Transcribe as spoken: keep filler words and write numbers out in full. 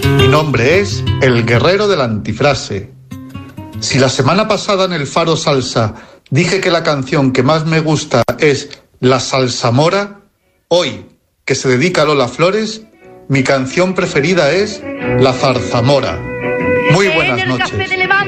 Mi nombre es El Guerrero de la Antifrase. Si la semana pasada en el Faro Salsa dije que la canción que más me gusta es La Salsamora, hoy, que se dedica a Lola Flores, mi canción preferida es La Zarzamora. Muy buenas noches.